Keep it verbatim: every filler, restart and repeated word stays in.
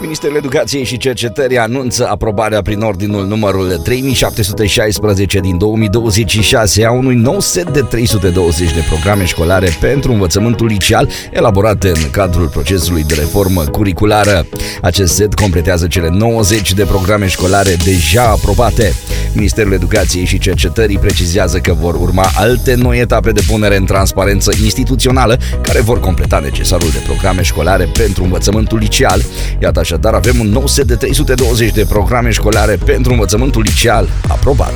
Ministerul Educației și Cercetării anunță aprobarea prin ordinul numărul trei mii șapte sute șaisprezece din două mii douăzeci și șase a unui nou set de trei sute douăzeci de programe școlare pentru învățământul liceal elaborate în cadrul procesului de reformă curriculară. Acest set completează cele nouăzeci de programe școlare deja aprobate. Ministerul Educației și Cercetării precizează că vor urma alte noi etape de punere în transparență instituțională care vor completa necesarul de programe școlare pentru învățământul liceal. Iată, așadar, avem un nou set de trei sute douăzeci de programe școlare pentru învățământul liceal aprobat.